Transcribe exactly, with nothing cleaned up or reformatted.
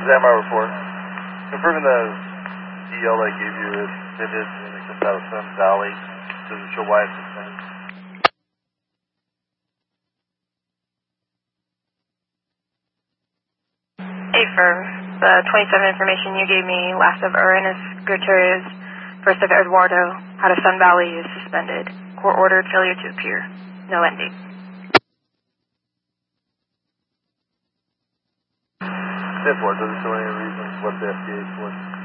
M R report. Confirming the D L I gave you is fitted and it comes out of Sun Valley. Does it show why it's suspended? Hey, firm. The twenty-seven information you gave me, last of Uranus Gutierrez, first of Eduardo, out of Sun Valley is suspended. Court ordered failure to appear. No ending. Therefore, it doesn't show any reasons what the F D A is for.